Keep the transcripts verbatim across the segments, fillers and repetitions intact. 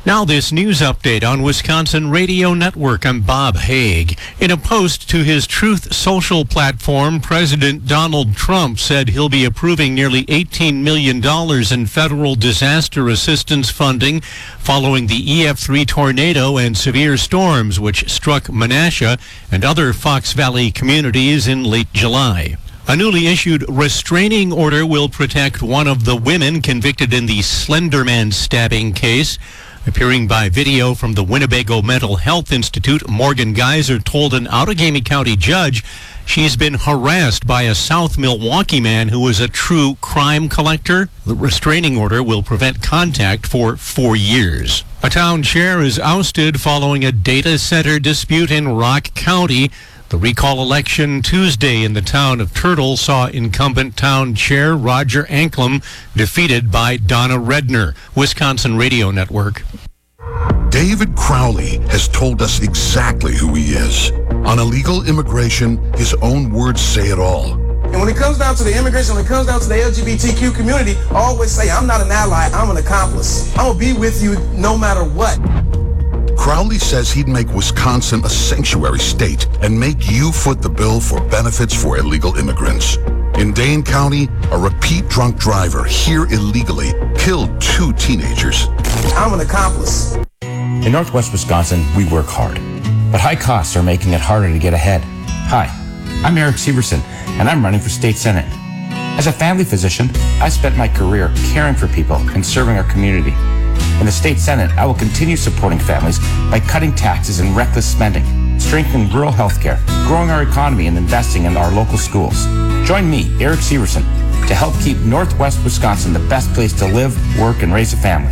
Now this news update on Wisconsin Radio Network. I'm Bob Haig. In a post to his Truth Social platform, President Donald Trump said he'll be approving nearly eighteen million dollars in federal disaster assistance funding following the E F three tornado and severe storms which struck Menasha and other Fox Valley communities in late July. A newly issued restraining order will protect one of the women convicted in the Slenderman stabbing case. Appearing by video from the Winnebago Mental Health Institute, Morgan Geyser told an Outagamie County judge she's been harassed by a South Milwaukee man who is a true crime collector. The restraining order will prevent contact for four years. A town chair is ousted following a data center dispute in Rock County. The recall election Tuesday in the town of Turtle saw incumbent town chair Roger Anklam defeated by Donna Redner. Wisconsin Radio Network. David Crowley has told us exactly who he is. On illegal immigration, his own words say it all. And when it comes down to the immigration, when it comes down to the L G B T Q community, I always say I'm not an ally, I'm an accomplice. I'm going to be with you no matter what. Crowley says he'd make Wisconsin a sanctuary state and make you foot the bill for benefits for illegal immigrants. In Dane County, a repeat drunk driver here illegally killed two teenagers. I'm an accomplice. In Northwest Wisconsin, we work hard, but high costs are making it harder to get ahead. Hi, I'm Eric Severson, and I'm running for state senate. As a family physician, I spent my career caring for people and serving our community. In the state senate, I will continue supporting families by cutting taxes and reckless spending, strengthening rural health care, growing our economy, and investing in our local schools. Join me, Eric Severson, to help keep Northwest Wisconsin the best place to live, work, and raise a family.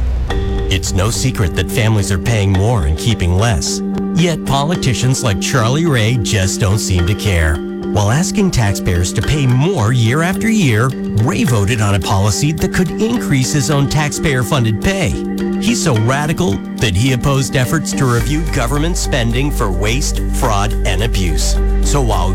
It's no secret that families are paying more and keeping less. Yet politicians like Charlie Ray just don't seem to care. While asking taxpayers to pay more year after year, Ray voted on a policy that could increase his own taxpayer-funded pay. He's so radical that he opposed efforts to review government spending for waste, fraud, and abuse. So while